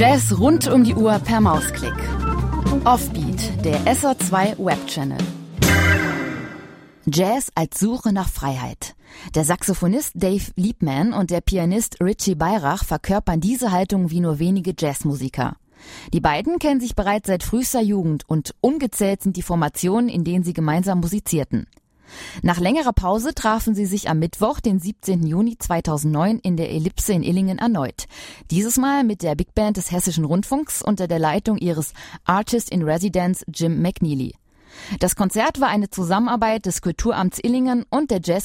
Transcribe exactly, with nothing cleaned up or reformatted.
Jazz rund um die Uhr per Mausklick. Offbeat, der S R zwei Webchannel. Jazz als Suche nach Freiheit. Der Saxophonist Dave Liebman und der Pianist Richie Beirach verkörpern diese Haltung wie nur wenige Jazzmusiker. Die beiden kennen sich bereits seit frühester Jugend und ungezählt sind die Formationen, in denen sie gemeinsam musizierten. Nach längerer Pause trafen sie sich am Mittwoch, den siebzehnten Juni zweitausendneun, in der Ellipse in Illingen erneut. Dieses Mal mit der Big Band des Hessischen Rundfunks unter der Leitung ihres Artist in Residence Jim McNeely. Das Konzert war eine Zusammenarbeit des Kulturamts Illingen und der Jazz